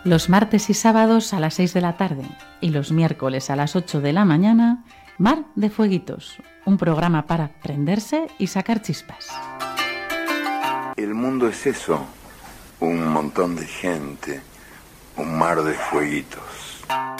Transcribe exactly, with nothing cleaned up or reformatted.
Los martes y sábados a las seis de la tarde y los miércoles a las ocho de la mañana, Mar de Fueguitos, un programa para prenderse y sacar chispas. El mundo es eso, un montón de gente, un mar de fueguitos.